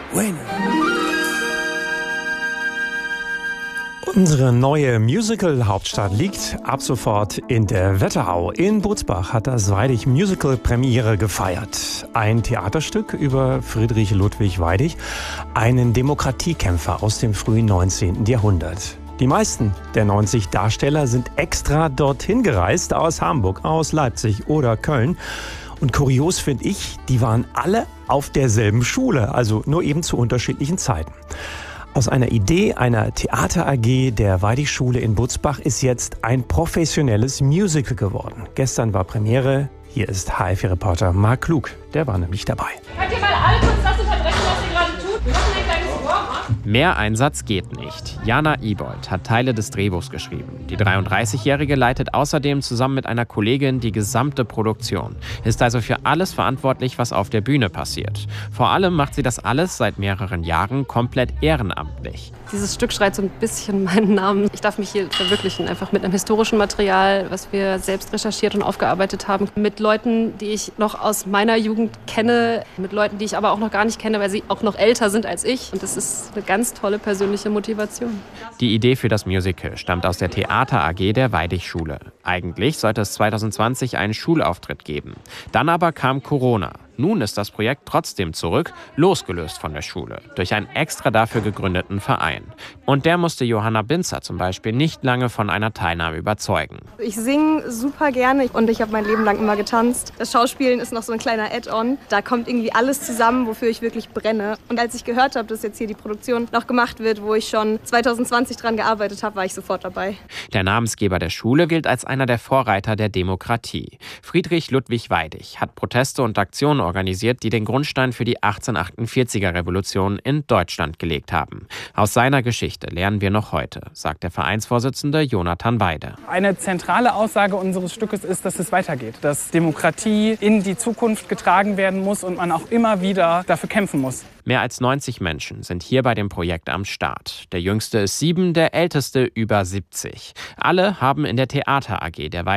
Bueno. Unsere neue Musical-Hauptstadt liegt ab sofort in der Wetterau. In Butzbach hat das Weidig Musical Premiere gefeiert. Ein Theaterstück über Friedrich Ludwig Weidig, einen Demokratiekämpfer aus dem frühen 19. Jahrhundert. Die meisten der 90 Darsteller sind extra dorthin gereist, aus Hamburg, aus Leipzig oder Köln. Und kurios finde ich, die waren alle auf derselben Schule, also nur eben zu unterschiedlichen Zeiten. Aus einer Idee einer Theater AG der Weidig-Schule in Butzbach ist jetzt ein professionelles Musical geworden. Gestern war Premiere. Hier ist HFI-Reporter Marc Klug. Der war nämlich dabei. Könnt ihr mal alle kurz das unterbrechen, was ihr gerade tut? Wir machen ein kleines Warm-up. Mehr Einsatz geht nicht. Jana Ibold hat Teile des Drehbuchs geschrieben. Die 33-Jährige leitet außerdem zusammen mit einer Kollegin die gesamte Produktion. Ist also für alles verantwortlich, was auf der Bühne passiert. Vor allem macht sie das alles seit mehreren Jahren komplett ehrenamtlich. Dieses Stück schreit so ein bisschen meinen Namen. Ich darf mich hier verwirklichen, einfach mit einem historischen Material, was wir selbst recherchiert und aufgearbeitet haben. Mit Leuten, die ich noch aus meiner Jugend kenne, mit Leuten, die ich aber auch noch gar nicht kenne, weil sie auch noch älter sind als ich. Und das ist eine ganz tolle persönliche Motivation. Die Idee für das Musical stammt aus der Theater AG der Weidig-Schule. Eigentlich sollte es 2020 einen Schulauftritt geben. Dann aber kam Corona. Nun ist das Projekt trotzdem zurück, losgelöst von der Schule, durch einen extra dafür gegründeten Verein. Und der musste Johanna Binzer zum Beispiel nicht lange von einer Teilnahme überzeugen. Ich singe super gerne und ich habe mein Leben lang immer getanzt. Das Schauspielen ist noch so ein kleiner Add-on. Da kommt irgendwie alles zusammen, wofür ich wirklich brenne. Und als ich gehört habe, dass jetzt hier die Produktion noch gemacht wird, wo ich schon 2020 dran gearbeitet habe, war ich sofort dabei. Der Namensgeber der Schule gilt als einer der Vorreiter der Demokratie. Friedrich Ludwig Weidig hat Proteste und Aktionen organisiert, die den Grundstein für die 1848er-Revolution in Deutschland gelegt haben. Aus seiner Geschichte lernen wir noch heute, sagt der Vereinsvorsitzende Jonathan Weide. Eine zentrale Aussage unseres Stückes ist, dass es weitergeht, dass Demokratie in die Zukunft getragen werden muss und man auch immer wieder dafür kämpfen muss. Mehr als 90 Menschen sind hier bei dem Projekt am Start. Der jüngste ist 7, der älteste über 70. Alle haben in der Theater AG der